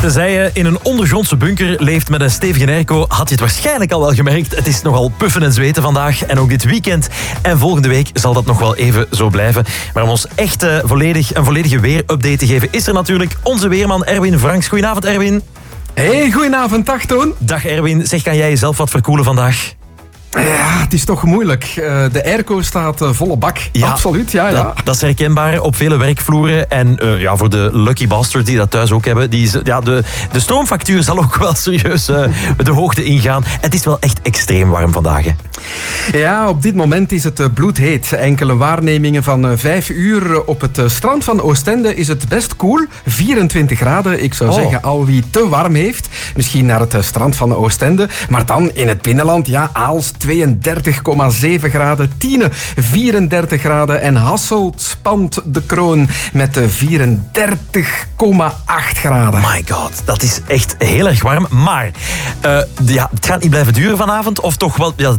Tenzij je in een ondergrondse bunker leeft met een stevige airco, had je het waarschijnlijk al wel gemerkt. Het is nogal puffen en zweten vandaag en ook dit weekend. En volgende week zal dat nog wel even zo blijven. Maar om ons echt een volledige weerupdate te geven, is er natuurlijk onze weerman Erwin Franks. Goedenavond, Erwin. Hey, goedenavond, dag Toon. Dag Erwin. Zeg, kan jij jezelf wat verkoelen vandaag? Ja, het is toch moeilijk. De airco staat volle bak. Ja, absoluut. Ja. Dat is herkenbaar op vele werkvloeren. En voor de lucky bastards die dat thuis ook hebben, de stroomfactuur zal ook wel serieus de hoogte ingaan. Het is wel echt extreem warm vandaag. Hè? Ja, op dit moment is het bloedheet. Enkele waarnemingen van 5 uur op het strand van Oostende is het best koel. 24 graden. Ik zou zeggen, al wie te warm heeft, misschien naar het strand van Oostende. Maar dan in het binnenland, Aalst 32,7 graden, Tiene 34 graden en Hasselt spant de kroon met 34,8 graden. My god, dat is echt heel erg warm. Maar het gaat niet blijven duren vanavond, of toch wel... Ja,